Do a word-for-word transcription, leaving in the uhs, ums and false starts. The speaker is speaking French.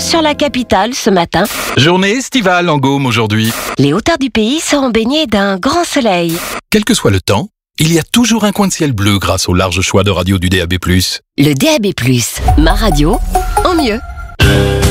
sur la capitale ce matin. Journée estivale en Gaume aujourd'hui. Les hauteurs du pays seront baignées d'un grand soleil. Quel que soit le temps, il y a toujours un coin de ciel bleu grâce au large choix de radio du D A B plus. Le D A B plus, ma radio, en mieux.